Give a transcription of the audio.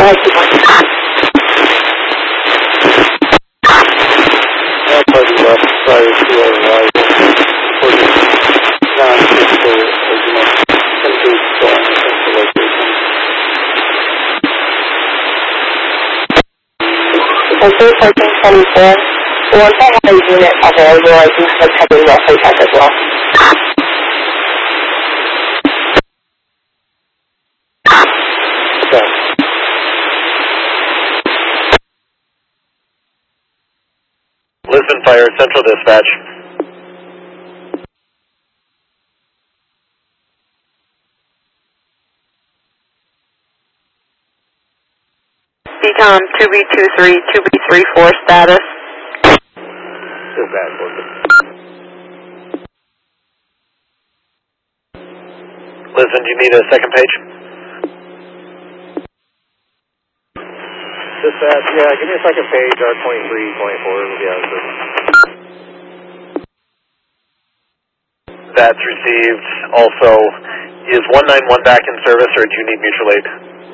ahead, 2 points. Party left prior to our arrival. Reported non-physical argument. Complete going into location. Okay, 1424. Once I have a unit available, I do have heavy roughly check as well. Okay. Lisbon Fire, Central Dispatch. DCOM 2B23, 2B34 status. Dispatch, Lisbon, do you need a second page? Dispatch, yeah, give me a second page, R23, 24, it'll be out of service. That's received. Also, is 191 back in service, or do you need mutual aid?